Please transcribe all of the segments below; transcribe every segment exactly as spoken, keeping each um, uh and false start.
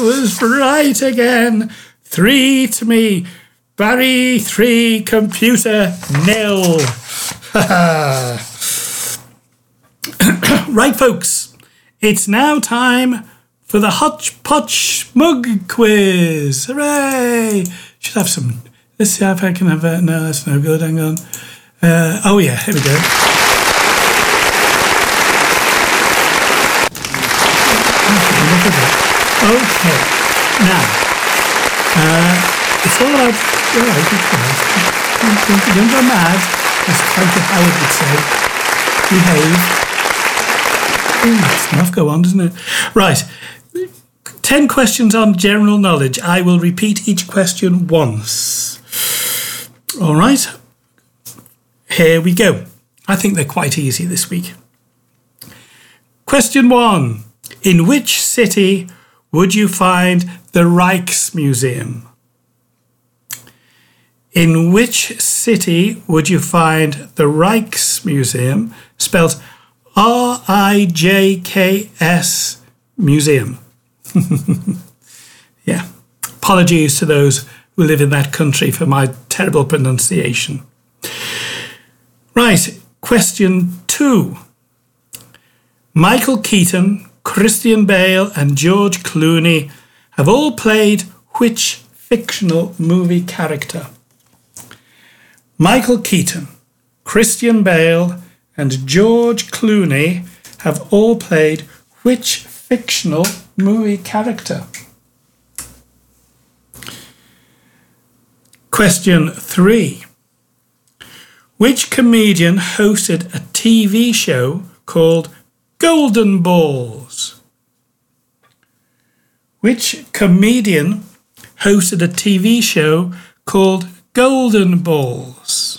was right again. Three to me. Barry three, computer nil. Right, folks. It's now time for the Hodgepodge Mug Quiz. Hooray! Should have some... Let's see if I can have it. No, that's no good. Hang on. Uh, oh, yeah. Here we go. Okay. Now, uh, it's all about... All right, it's don't go mad, as Frankie Howard would say. Behave. Ooh, that's enough. Go on, doesn't it? Right. Ten questions on general knowledge. I will repeat each question once. All right. Here we go. I think they're quite easy this week. Question one. In which city would you find the Rijksmuseum? In which city would you find the Rijksmuseum, spelled R I J K S Museum? Yeah. Apologies to those who live in that country for my terrible pronunciation. Right. Question two. Michael Keaton, Christian Bale and George Clooney have all played which fictional movie character? Michael Keaton, Christian Bale and George Clooney have all played which fictional movie character? Question three. Which comedian hosted a T V show called Golden Balls? Which comedian hosted a T V show called Golden Balls?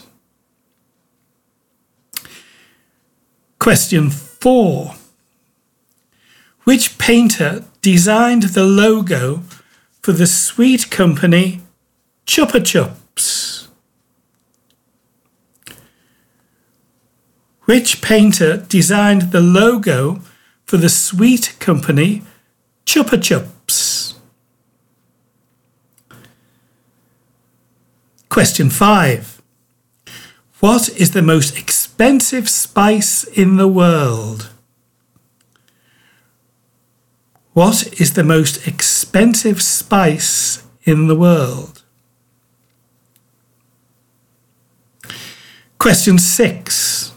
Question four. Which painter designed the logo for the sweet company Chupa Chups? Which painter designed the logo for the sweet company Chupa Chups? Question five. What is the most expensive spice in the world? What is the most expensive spice in the world? Question six.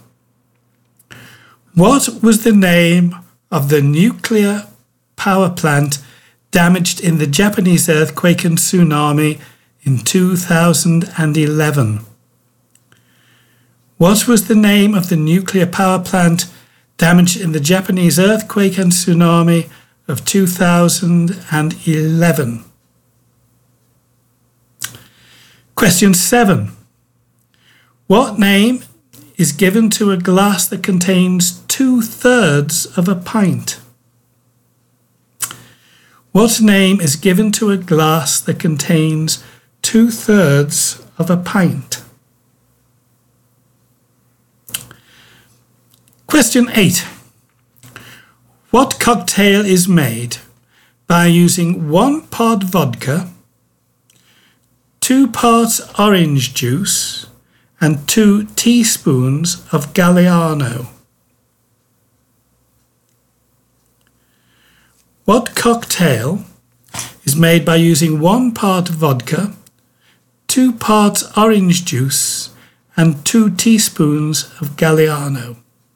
What was the name of the nuclear power plant damaged in the Japanese earthquake and tsunami in two thousand eleven? What was the name of the nuclear power plant damaged in the Japanese earthquake and tsunami of two thousand eleven? Question seven. What name is given to a glass that contains two-thirds of a pint? What name is given to a glass that contains two-thirds of a pint? Question eight. What cocktail is made by using one part vodka, two parts orange juice, and two teaspoons of Galliano? What cocktail is made by using one part vodka, two parts orange juice, and two teaspoons of Galliano?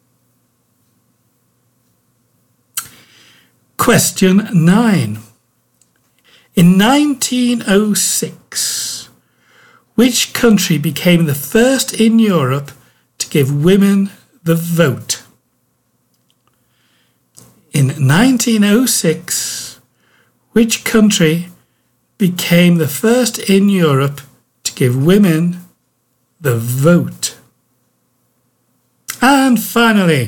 Question nine. In nineteen oh six, which country became the first in Europe to give women the vote? In nineteen oh six, which country became the first in Europe to give women the vote? And finally,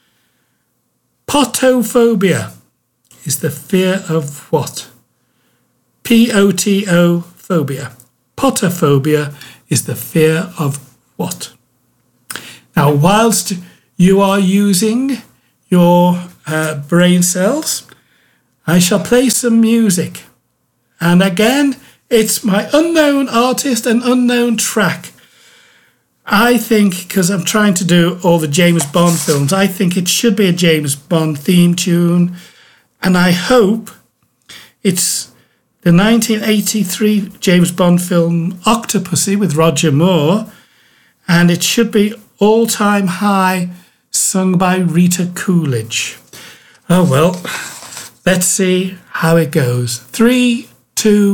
potophobia is the fear of what? P O T O phobia. Potophobia is the fear of what? Now, whilst you are using your uh, brain cells, I shall play some music. And again, it's my unknown artist and unknown track. I think, because I'm trying to do all the James Bond films, I think it should be a James Bond theme tune. And I hope it's the nineteen eighty-three James Bond film Octopussy with Roger Moore. And it should be All Time High, sung by Rita Coolidge. Oh, well, let's see how it goes. Three, two,